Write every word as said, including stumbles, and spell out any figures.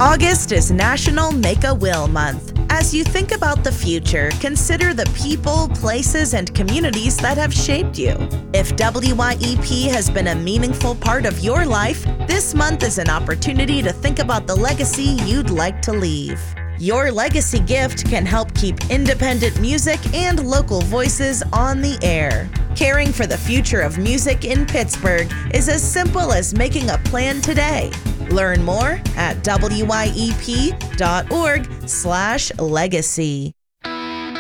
August is National Make a Will Month. As you think about the future, consider the people, places, and communities that have shaped you. If W Y E P has been a meaningful part of your life, this month is an opportunity to think about the legacy you'd like to leave. Your legacy gift can help keep independent music and local voices on the air. Caring for the future of music in Pittsburgh is as simple as making a plan today. Learn more at W Y E P dot org slash legacy.